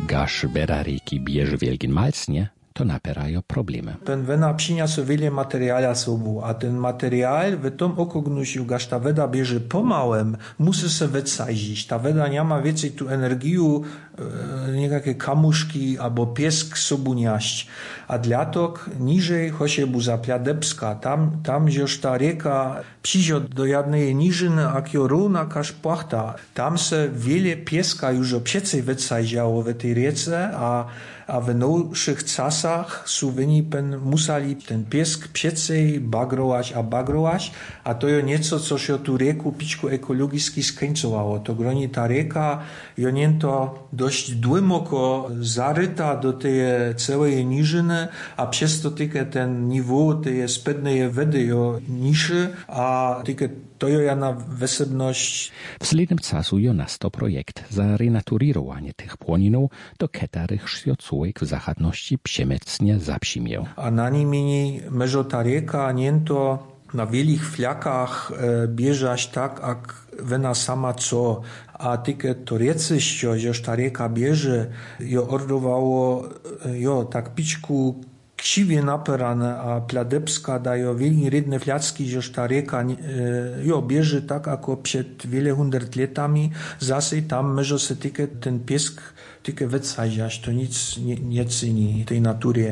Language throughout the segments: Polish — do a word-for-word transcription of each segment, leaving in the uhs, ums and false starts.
gaż bera rieki bierze wielkin malcnie, to naperają problemy. Ten wena przyniosła wiele materiału sobą, a ten materiał w tym okognusiu, gaż ta weda bierze pomałem, musi się wysadzić. Ta weda nie ma więcej tu energii, e, niejakie kamuszki albo piesk sobą nieść. A dlatok niżej chociażby za Pladebska, tam, tam już ta rieka przyjdzie do jednej niżyny, a równa każ płachta. Tam se wiele pieska już przecej wysadziało w tej riece, a a w nowszych czasach są wyni pen musali ten piesk przecej bagrować a bagrować, a to jo nieco, co się tu rieku piczku ekologiski skońcowało. To groni ta rieka, jo niento dość głęboko zaryta do tej całej niżyny, a przez to tylko ten niwo tej spodnej wody jo niższy, a tylko to jo jana wesebność. Wsledem czasu jo nastał projekt za renaturowanie tych płoninów, do ketarych szwiocółek w zachadności przemecnie zapsimiał. A na nimi meżo ta rieka niento na wielich fliakach e, bieżać tak, jak wena sama co, a tylko to riecyścio, że ta rieka bierze, jo ordowało, jo, tak piczku ksiwie naperane, a Pladebska dają wielki rydne fliacki, że ta rieka e, jo, bierze tak, jako przed wiele hundert latami, zase tam meżo se tylko ten piesk tylko wysadziać, to nic nie, nie cyni tej naturie.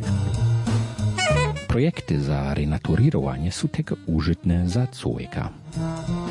Projekty za renaturowanie są tego użytne za człowieka.